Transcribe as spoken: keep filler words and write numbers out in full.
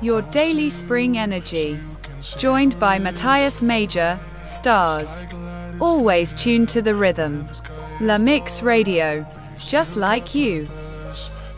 your daily spring energy. Joined by Matthias Major, stars. Always tuned to the rhythm. La Mix Radio. Just like you.